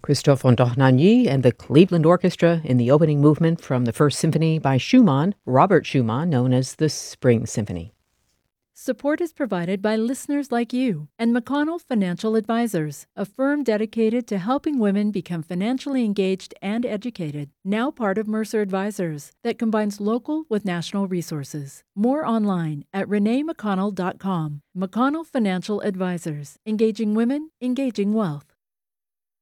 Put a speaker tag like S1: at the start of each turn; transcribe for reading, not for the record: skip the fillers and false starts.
S1: Christophe von Dohnanyi and the Cleveland Orchestra in the opening movement from the First Symphony by Schumann, Robert Schumann, known as the Spring Symphony.
S2: Support is provided by listeners like you and McConnell Financial Advisors, a firm dedicated to helping women become financially engaged and educated, now part of Mercer Advisors, that combines local with national resources. More online at reneemcconnell.com. McConnell Financial Advisors, engaging women, engaging wealth.